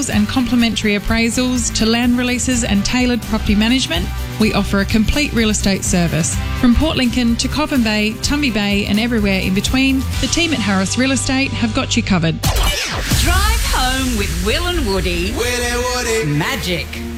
referrals and complimentary appraisals to land releases and tailored property management, we offer a complete real estate service. From Port Lincoln to Coffin Bay, Tumby Bay and everywhere in between, the team at Harris Real Estate have got you covered. Drive home with Will and Woody. Will and Woody. Magic